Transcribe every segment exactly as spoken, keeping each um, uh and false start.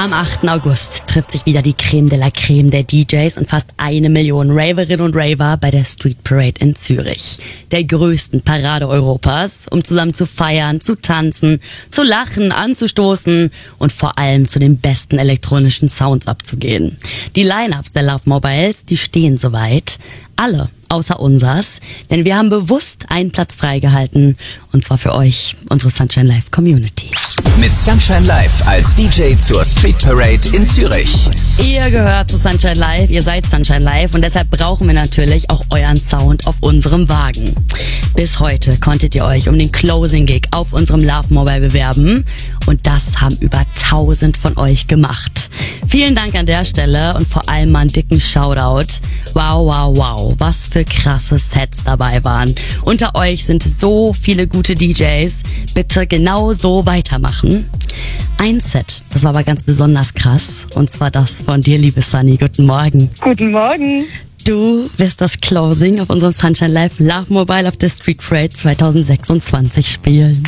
Am achten August trifft sich wieder die Creme de la Creme der D Js und fast eine Million Raverinnen und Raver bei der Street Parade in Zürich. Der größten Parade Europas, um zusammen zu feiern, zu tanzen, zu lachen, anzustoßen und vor allem zu den besten elektronischen Sounds abzugehen. Die Line-Ups der Love Mobiles, die stehen soweit. Alle außer unsers, denn wir haben bewusst einen Platz freigehalten und zwar für euch, unsere Sunshine Live Community. Mit Sunshine Live als D J zur Street Parade in Zürich. Ihr gehört zu Sunshine Live, ihr seid Sunshine Live und deshalb brauchen wir natürlich auch euren Sound auf unserem Wagen. Bis heute konntet ihr euch um den Closing Gig auf unserem Love Mobile bewerben und das haben über tausend von euch gemacht. Vielen Dank an der Stelle und vor allem mal einen dicken Shoutout. Wow, wow, wow, was für krasse Sets dabei waren. Unter euch sind so viele gute D Js. Bitte genau so weitermachen. Ein Set, das war aber ganz besonders krass. Und zwar das von dir, liebe Sunny. Guten Morgen. Guten Morgen. Du wirst das Closing auf unserem Sunshine Live Love Mobile auf der Street Parade zwanzig sechsundzwanzig spielen.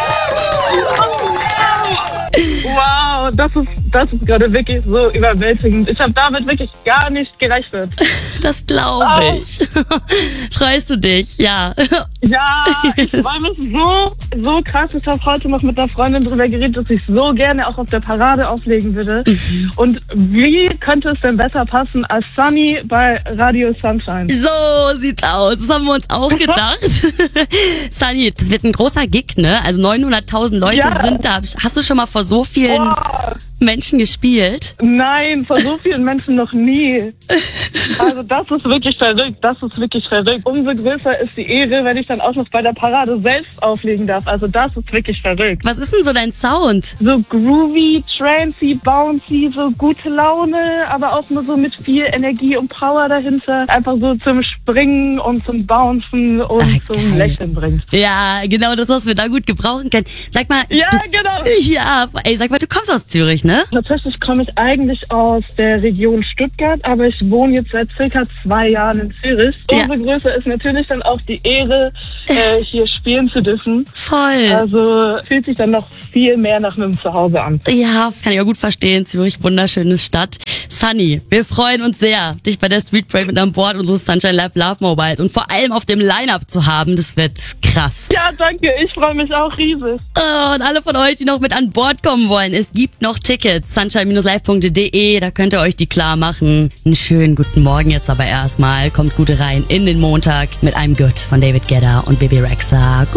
Wow, das ist, das ist gerade wirklich so überwältigend. Ich habe damit wirklich gar nicht gerechnet. Das glaube ich. Oh. Freust du dich? Ja. Ja, ich freue mich so, so krass. Ich habe heute noch mit einer Freundin drüber geredet, dass ich so gerne auch auf der Parade auflegen würde. Mhm. Und wie könnte es denn besser passen als Sunny bei Radio Sunshine? So sieht's aus. Das haben wir uns auch gedacht. Sunny, das wird ein großer Gig, ne? Also neunhunderttausend Leute ja. sind da. Hast du schon mal vor so vielen oh. Menschen gespielt? Nein, vor so vielen Menschen noch nie. Also das ist wirklich verrückt, das ist wirklich verrückt. Umso größer ist die Ehre, wenn ich dann auch noch bei der Parade selbst auflegen darf. Also das ist wirklich verrückt. Was ist denn so dein Sound? So groovy, trancy, bouncy, so gute Laune, aber auch nur so mit viel Energie und Power dahinter. Einfach so zum Springen und zum Bouncen und ah, zum geil. Lächeln bringt. Ja, genau das, was wir da gut gebrauchen können. Sag mal. Ja, du, genau. Ja, ey, sag mal, du kommst aus Zürich, ne? Tatsächlich komme ich eigentlich aus der Region Stuttgart, aber ich wohne jetzt seit circa zwei Jahren in Zürich. Umso ja. größer ist natürlich dann auch die Ehre, äh, hier spielen zu dürfen. Voll. Also fühlt sich dann noch viel mehr nach einem Zuhause an. Ja, kann ich auch gut verstehen. Zürich, wunderschöne Stadt. Sunny, wir freuen uns sehr, dich bei der Street Parade mit an Bord unseres Sunshine Live Love Mobiles und vor allem auf dem Line-Up zu haben. Das wird krass. Ja, danke. Ich freue mich auch riesig. Oh, und alle von euch, die noch mit an Bord kommen wollen, es gibt noch Tickets. sunshine dash live punkt de, da könnt ihr euch die klar machen. Einen schönen guten Morgen jetzt aber erstmal. Kommt gut rein in den Montag mit einem Good von David Guetta und Baby Rexha.